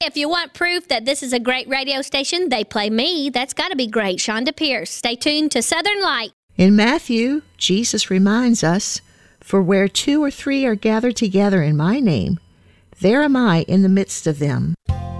If you want proof that this is a great radio station, they play me. That's got to be great. Shonda Pierce. Stay tuned to Southern Light. In Matthew, Jesus reminds us, "For where 2 or 3 are gathered together in my name, there am I in the midst of them."